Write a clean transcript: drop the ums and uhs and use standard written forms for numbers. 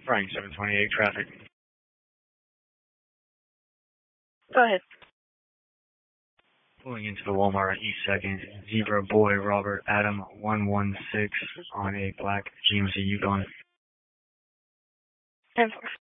Frank 728 traffic. Go ahead. Pulling into the Walmart East 2nd, Zebra Boy Robert Adam 116 on a black GMC Yukon. 10-4.